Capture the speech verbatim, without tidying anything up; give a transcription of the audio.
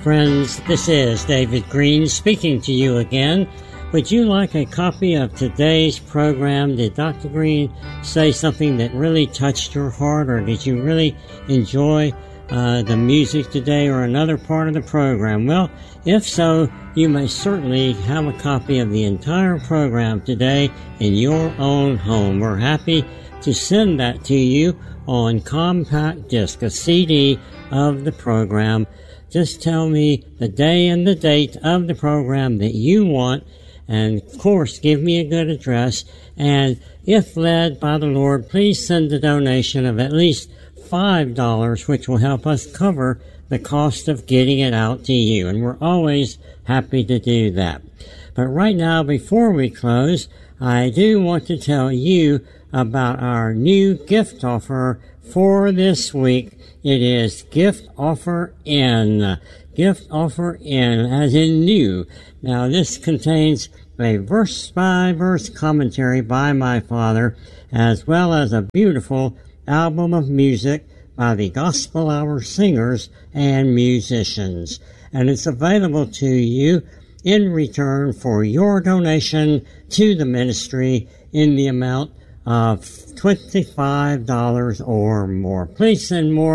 Friends, this is David Green speaking to you again. Would you like a copy of today's program? Did Doctor Green say something that really touched your heart, or did you really enjoy uh, the music today or another part of the program? Well, if so, you may certainly have a copy of the entire program today in your own home. We're happy to send that to you on compact disc, a C D of the program. Just tell me the day and the date of the program that you want, and of course give me a good address, and if led by the Lord, please send a donation of at least five dollars, which will help us cover the cost of getting it out to you, and we're always happy to do that. But right now, before we close, I do want to tell you about our new gift offer for this week. It is Gift Offer In. Gift Offer In, as in new. Now, this contains a verse-by-verse commentary by my father, as well as a beautiful album of music by the Gospel Hour singers and musicians. And it's available to you in return for your donation to the ministry in the amount of twenty-five dollars or more. Please send more